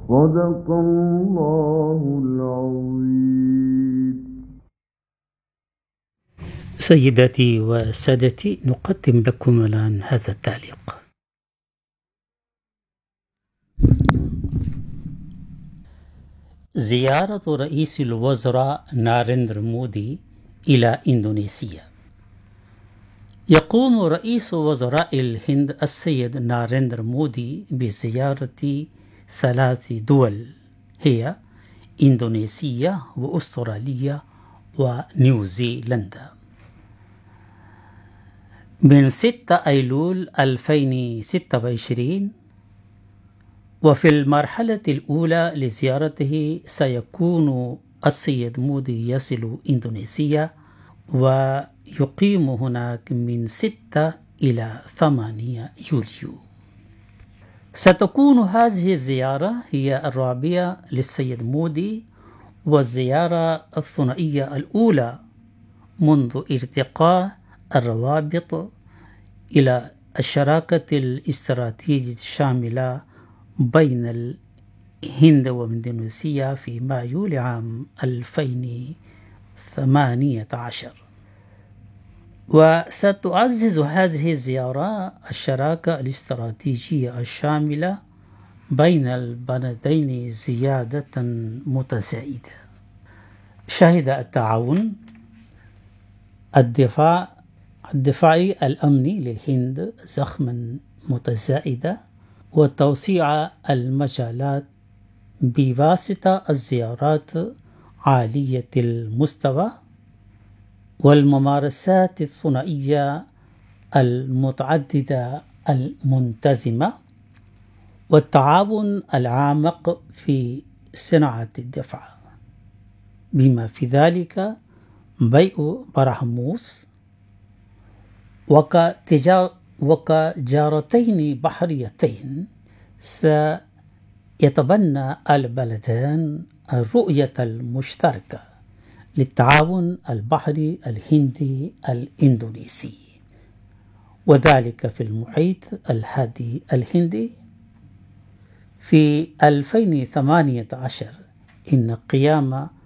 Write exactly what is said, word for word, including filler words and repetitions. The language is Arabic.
صدق الله العظيم. سيداتي وسادتي، نقدم لكم الآن هذا التعليق. زيارة رئيس الوزراء ناريندرا مودي إلى إندونيسيا. يقوم رئيس وزراء الهند السيد ناريندرا مودي بزيارة ثلاث دول، هي إندونيسيا وأستراليا ونيوزيلندا، من ستة أيلول ألفين وستة وعشرين. وفي المرحلة الأولى لزيارته سيكون السيد مودي يصل إندونيسيا ويقيم هناك من ستة إلى ثمانية يوليو. ستكون هذه الزيارة هي الرابعة للسيد مودي، والزيارة الثنائية الأولى منذ ارتقاء الروابط إلى الشراكة الاستراتيجية الشاملة بين الهند وإندونيسيا في مايو لعام ألفين وثمانية عشر. وستعزز هذه الزيارة الشراكة الاستراتيجية الشاملة بين البلدين زيادة متزايدة. شهد التعاون الدفاع الدفاعي الأمني للهند زخما متزايدة وتوسيع المجالات بواسطة الزيارات عالية المستوى والممارسات الثنائية المتعددة المنتظمة والتعاون العميق في صناعة الدفاع، بما في ذلك بيع برهموس وكجارتين بحريتين. سيتبنى البلدان الرؤية المشتركة للتعاون البحري الهندي الإندونيسي، وذلك في المحيط الهادي الهندي. في ألفين وثمانية عشر إن قيام